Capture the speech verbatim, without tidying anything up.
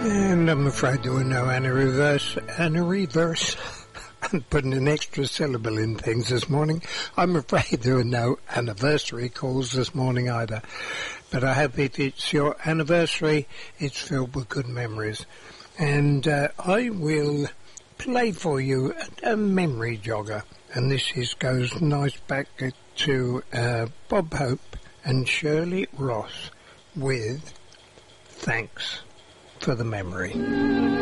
And I'm afraid there were no Anna reverse, Anna reverse. I'm putting an extra syllable in things this morning. I'm afraid there were no anniversary calls this morning either. But I hope if it's your anniversary, it's filled with good memories. And uh, I will play for you a, a memory jogger. And this is goes nice back to uh, Bob Hope and Shirley Ross with Thanks for the Memory.